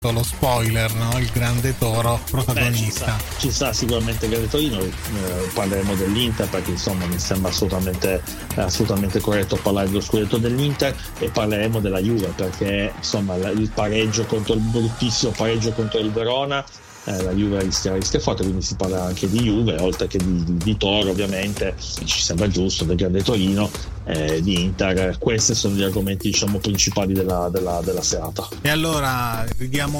lo spoiler, no? Il grande Toro protagonista. Ci sta sicuramente il grande Torino. Parleremo dell'Inter perché insomma mi sembra assolutamente corretto parlare dello scudetto dell'Inter, e parleremo della Juve perché insomma il pareggio contro il bruttissimo pareggio contro il Verona, la Juve rischia forte, quindi si parla anche di Juve oltre che di Toro, ovviamente ci sembra giusto, del grande Torino, di Inter. Questi sono gli argomenti, diciamo, principali della serata. E allora ridiamo